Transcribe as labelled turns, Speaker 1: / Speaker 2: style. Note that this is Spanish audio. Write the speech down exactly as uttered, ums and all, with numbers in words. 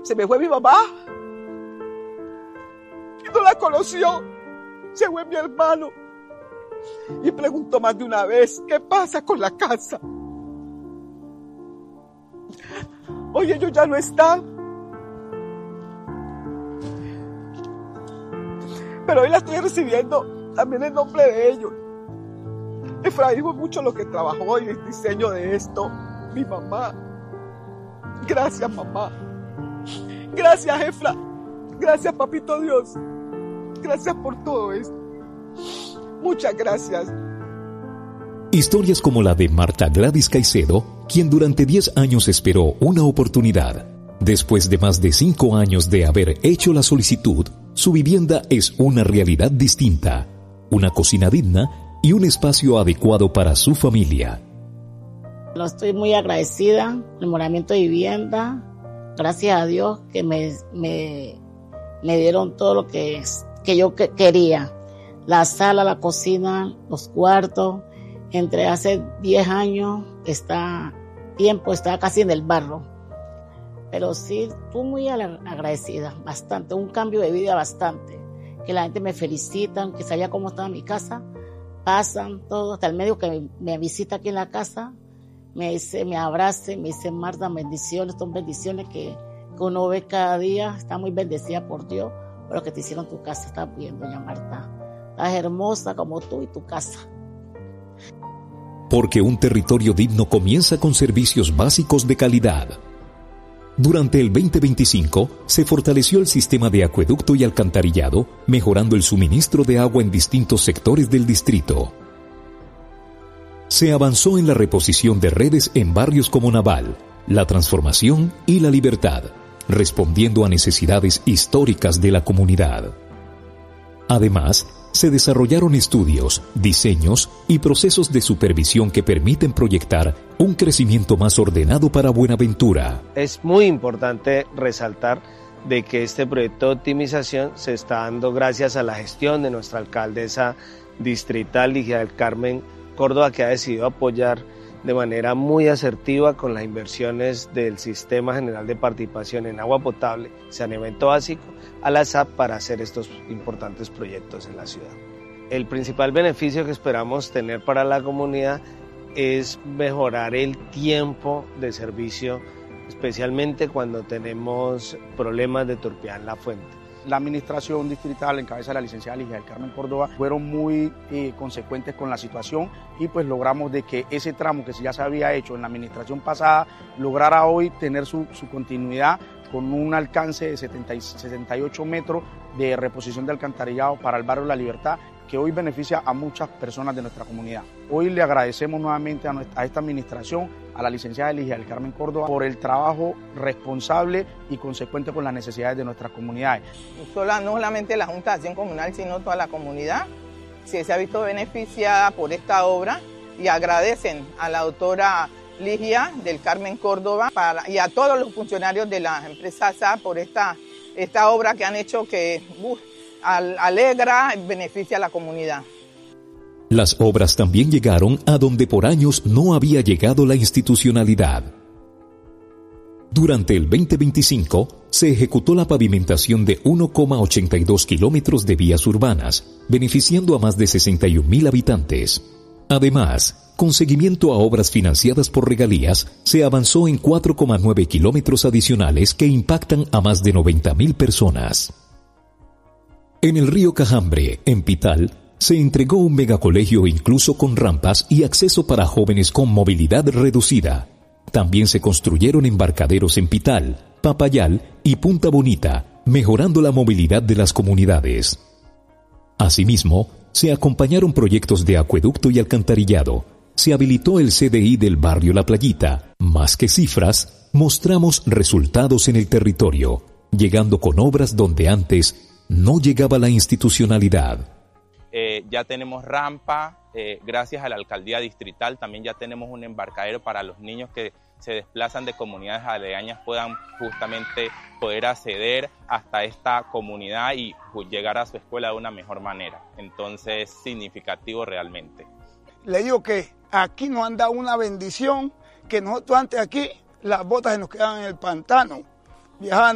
Speaker 1: Se me fue mi mamá. Y no la conoció. Se fue mi hermano. Y preguntó más de una vez, ¿qué pasa con la casa? Hoy ellos ya no están. Pero hoy la estoy recibiendo también en nombre de ellos. Efraín fue mucho lo que trabajó en el diseño de esto. Mi mamá. Gracias, mamá. Gracias, Efra. Gracias, papito Dios. Gracias por todo esto. Muchas gracias.
Speaker 2: Historias como la de Marta Gladys Caicedo, quien durante diez años esperó una oportunidad. Después de más de cinco años de haber hecho la solicitud, su vivienda es una realidad distinta, una cocina digna y un espacio adecuado para su familia.
Speaker 3: No, estoy muy agradecida, el moramiento de vivienda, gracias a Dios que me, me, me dieron todo lo que, que yo que, quería. La sala, la cocina, los cuartos. Entre hace diez años, está tiempo, estaba casi en el barro. Pero sí, estoy muy agradecida, bastante, un cambio de vida bastante. Que la gente me felicita, que sabía cómo estaba mi casa, pasan todo, hasta el médico que me, me visita aquí en la casa, me dice, me abrace, me dice, Marta, bendiciones, son bendiciones que, que uno ve cada día, está muy bendecida por Dios, por lo que te hicieron en tu casa, estás bien, doña Marta. Estás hermosa como tú y tu casa.
Speaker 2: Porque un territorio digno comienza con servicios básicos de calidad. Durante el veinte veinticinco se fortaleció el sistema de acueducto y alcantarillado, mejorando el suministro de agua en distintos sectores del distrito. Se avanzó en la reposición de redes en barrios como Naval, La Transformación y La Libertad, respondiendo a necesidades históricas de la comunidad. Además, se desarrollaron estudios, diseños y procesos de supervisión que permiten proyectar un crecimiento más ordenado para Buenaventura.
Speaker 4: Es muy importante resaltar de que este proyecto de optimización se está dando gracias a la gestión de nuestra alcaldesa distrital, Ligia del Carmen Córdoba, que ha decidido apoyar de manera muy asertiva con las inversiones del Sistema General de Participación en Agua Potable, Saneamiento Básico, a la S A P para hacer estos importantes proyectos en la ciudad. El principal beneficio que esperamos tener para la comunidad es mejorar el tiempo de servicio, especialmente cuando tenemos problemas de turbidez en la fuente.
Speaker 5: La administración distrital en cabeza de la licenciada Ligia del Carmen Córdoba fueron muy eh, consecuentes con la situación y pues logramos de que ese tramo que ya se había hecho en la administración pasada lograra hoy tener su, su continuidad con un alcance de setenta y, setenta y ocho metros de reposición de alcantarillado para el barrio La Libertad, que hoy beneficia a muchas personas de nuestra comunidad. Hoy le agradecemos nuevamente a, nuestra, a esta administración, a la licenciada Ligia del Carmen Córdoba, por el trabajo responsable y consecuente con las necesidades de nuestras comunidades.
Speaker 6: Sola, no solamente la Junta de Acción Comunal, sino toda la comunidad se, se ha visto beneficiada por esta obra y agradecen a la doctora Ligia del Carmen Córdoba para, y a todos los funcionarios de la empresa S A por esta, esta obra que han hecho que uh, alegra y beneficia a la comunidad.
Speaker 2: Las obras también llegaron a donde por años no había llegado la institucionalidad. Durante el veinte veinticinco se ejecutó la pavimentación de uno coma ochenta y dos kilómetros de vías urbanas, beneficiando a más de sesenta y un mil habitantes. Además, con seguimiento a obras financiadas por regalías, se avanzó en cuatro coma nueve kilómetros adicionales que impactan a más de noventa mil personas. En el río Cajambre, en Pital, se entregó un megacolegio incluso con rampas y acceso para jóvenes con movilidad reducida. También se construyeron embarcaderos en Pital, Papayal y Punta Bonita, mejorando la movilidad de las comunidades. Asimismo, se acompañaron proyectos de acueducto y alcantarillado. Se habilitó el C D I del barrio La Playita. Más que cifras, mostramos resultados en el territorio, llegando con obras donde antes no llegaba la institucionalidad.
Speaker 7: Eh, ya tenemos rampa, eh, gracias a la alcaldía distrital también ya tenemos un embarcadero para los niños que se desplazan de comunidades aledañas puedan justamente poder acceder hasta esta comunidad y pues, llegar a su escuela de una mejor manera. Entonces, significativo realmente.
Speaker 8: Le digo que aquí nos han dado una bendición, que nosotros antes aquí las botas se nos quedaban en el pantano, viajaban